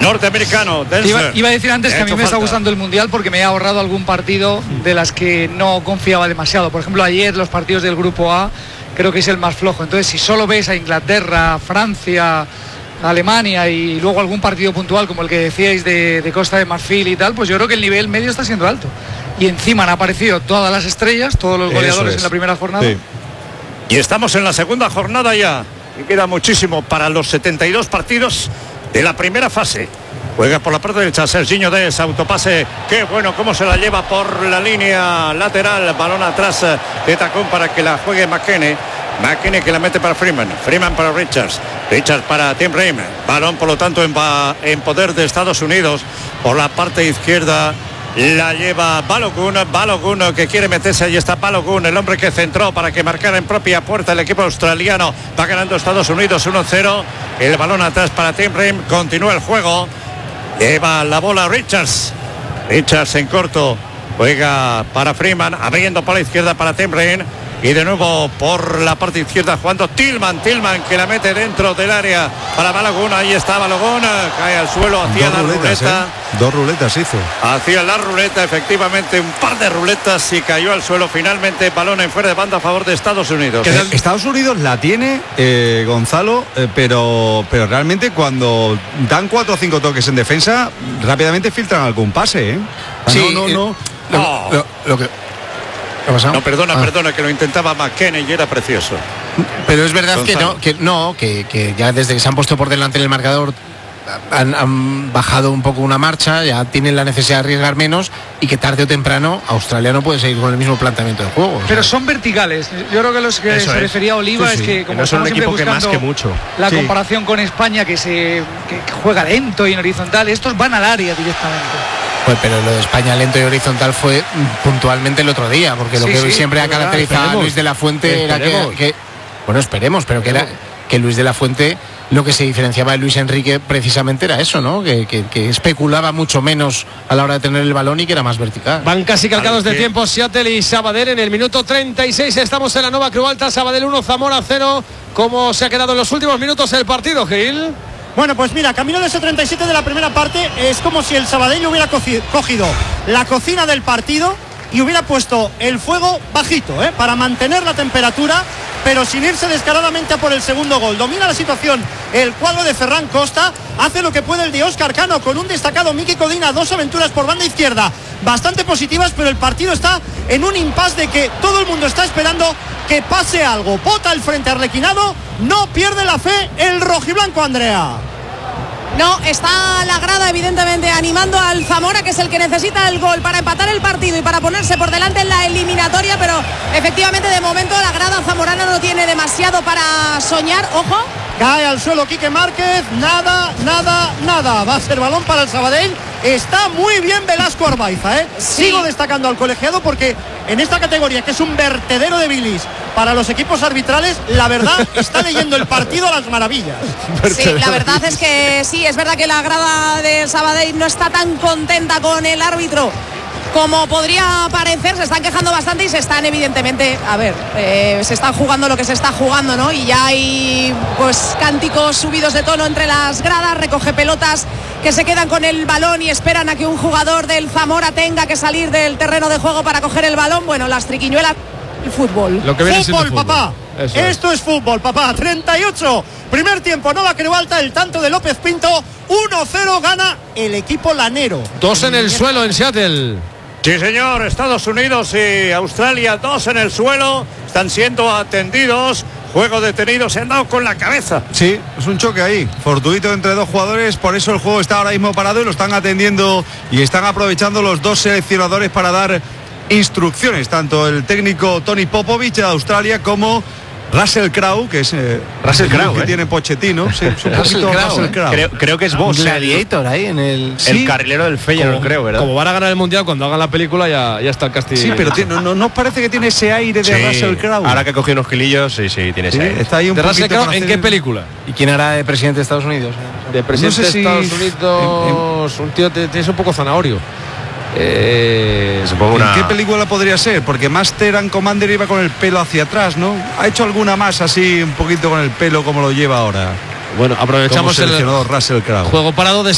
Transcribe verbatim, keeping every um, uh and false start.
norteamericano. Iba, iba a decir antes que a mí me falta. está gustando el Mundial porque me he ahorrado algún partido de las que no confiaba demasiado. Por ejemplo, ayer los partidos del Grupo A creo que es el más flojo. Entonces, si solo ves a Inglaterra, Francia, Alemania y luego algún partido puntual como el que decíais de, de Costa de Marfil y tal, pues yo creo que el nivel medio está siendo alto. Y encima han aparecido todas las estrellas, todos los goleadores en la primera jornada. Sí. Y estamos en la segunda jornada ya. Y queda muchísimo para los setenta y dos partidos de la primera fase. Juega por la parte derecha Serginho Dest, autopase, qué bueno cómo se la lleva por la línea lateral, balón atrás de tacón para que la juegue McKennie. McKennie que la mete para Freeman, Freeman para Richards, Richards para Tim Ream, balón por lo tanto en, en poder de Estados Unidos. Por la parte izquierda la lleva Balogun, Balogun que quiere meterse, ahí está Balogun, el hombre que centró para que marcara en propia puerta el equipo australiano. Va ganando Estados Unidos uno cero, el balón atrás para Tim Ream, continúa el juego, lleva la bola Richards, Richards en corto, juega para Freeman, abriendo por la izquierda para Tim Ream. Y de nuevo por la parte izquierda jugando Tillman, Tillman que la mete dentro del área para Balogun, ahí está Balogun, cae al suelo, hacia la ruletas, ruleta. ¿eh? Dos ruletas hizo. Hacia la ruleta, efectivamente, un par de ruletas y cayó al suelo finalmente, balón en fuera de banda a favor de Estados Unidos. Eh, Estados Unidos la tiene, eh, Gonzalo, eh, pero, pero realmente cuando dan cuatro o cinco toques en defensa, rápidamente filtran algún pase, ¿eh? Ah, sí, no, no, no. Lo, no. lo, lo que... No, perdona, ah. perdona, que lo intentaba McKennie y era precioso. Pero es verdad que no, que no, que, que ya desde que se han puesto por delante en el marcador han, han bajado un poco una marcha, ya tienen la necesidad de arriesgar menos y que tarde o temprano Australia no puede seguir con el mismo planteamiento de juego. Pero sea, son verticales. Yo creo que los que Eso se es. refería a Oliva sí, sí. es que como que no son un equipo que más que mucho. La sí. comparación con España que se que juega lento y en horizontal, estos van al área directamente. Pues pero lo de España lento y horizontal fue puntualmente el otro día, porque lo sí, que sí, siempre ha caracterizado a Luis de la Fuente esperemos. era que, que bueno, esperemos, pero que era que Luis de la Fuente, lo que se diferenciaba de Luis Enrique precisamente era eso, ¿no? Que, que, que especulaba mucho menos a la hora de tener el balón y que era más vertical. Van casi calcados de tiempo Seattle y Sabadell en el minuto treinta y seis. Estamos en la Nova Creu Alta, Sabadell uno, Zamora cero. ¿Cómo se ha quedado en los últimos minutos el partido, Gil? Bueno, pues mira, camino de ese treinta y siete de la primera parte, es como si el Sabadell hubiera cogido la cocina del partido y hubiera puesto el fuego bajito, ¿eh? Para mantener la temperatura, pero sin irse descaradamente a por el segundo gol. Domina la situación el cuadro de Ferran Costa, hace lo que puede el de Óscar Cano con un destacado Miki Codina, dos aventuras por banda izquierda bastante positivas, pero el partido está en un impasse de que todo el mundo está esperando que pase algo. Bota el frente arlequinado, no pierde la fe el rojiblanco, Andrea. No, está la grada evidentemente animando al Zamora, que es el que necesita el gol para empatar el partido y para ponerse por delante en la eliminatoria, pero efectivamente de momento la grada zamorana no tiene demasiado para soñar. Ojo. Cae al suelo Quique Márquez, nada, nada, nada. Va a ser balón para el Sabadell. Está muy bien Velasco Arbaiza, ¿eh? Sí. Sigo destacando al colegiado porque en esta categoría, que es un vertedero de bilis para los equipos arbitrales, la verdad está leyendo el partido a las maravillas. Sí, la verdad es que sí, es verdad que la grada del Sabadell no está tan contenta con el árbitro como podría parecer. Se están quejando bastante y se están evidentemente, a ver, eh, se están jugando lo que se está jugando, ¿no? Y ya hay pues cánticos subidos de tono entre las gradas, recoge pelotas que se quedan con el balón y esperan a que un jugador del Zamora tenga que salir del terreno de juego para coger el balón. Bueno, las triquiñuelas, el fútbol. Lo que viene fútbol, fútbol, papá. Eso Esto es. es fútbol, papá. treinta y ocho. Primer tiempo, Nova Creu Alta, el tanto de López Pinto. uno cero gana el equipo lanero. Dos en el suelo en Seattle. Sí, señor, Estados Unidos y Australia, dos en el suelo, están siendo atendidos, juego detenido, se han dado con la cabeza. Sí, es un choque ahí, fortuito entre dos jugadores, por eso el juego está ahora mismo parado y lo están atendiendo y están aprovechando los dos seleccionadores para dar instrucciones, tanto el técnico Tony Popovich de Australia como Russell Crowe, que es eh, Russell Crowe, que ¿eh? tiene Pochettino, sí, es un Russell poquito Crowe, Russell Crowe. Creo, creo que es vos, Gladiator ahí en el el sí. carrilero del Feyenoord, como, creo, ¿verdad? Como van a ganar el mundial, cuando hagan la película ya, ya está el castillo. Sí, pero tiene, no, no parece que tiene ese aire de Sí, Russell Crowe. ahora que cogió unos kilillos, sí, sí, tiene Sí, ese aire. está ahí un ¿De Russell poquito Crowe para en hacer- qué película? ¿Y quién hará de presidente de Estados Unidos? De presidente No sé si- de Estados Unidos, un tío te- tienes un poco zanahorio. Eh, Supongo una... ¿En qué película podría ser? Porque Master and Commander iba con el pelo hacia atrás, ¿no? ¿Ha hecho alguna más así, un poquito con el pelo como lo lleva ahora? Bueno, aprovechamos Como el seleccionador Russell Crowe. juego parado de